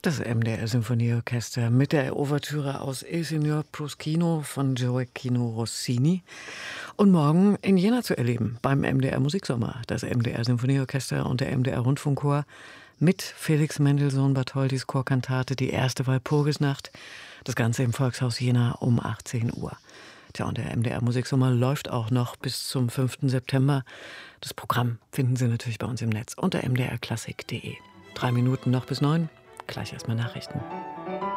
Das MDR-Symphonieorchester mit der Ouvertüre aus Il Signor Proskino von Gioacchino Rossini. Und morgen in Jena zu erleben, beim MDR Musiksommer. Das MDR-Symphonieorchester und der MDR-Rundfunkchor mit Felix Mendelssohn Bartholdys Chorkantate, die erste Walpurgisnacht. Das Ganze im Volkshaus Jena um 18 Uhr. Tja, und der MDR Musiksommer läuft auch noch bis zum 5. September. Das Programm finden Sie natürlich bei uns im Netz unter mdrklassik.de. 3 Minuten noch bis 9. Gleich erstmal Nachrichten.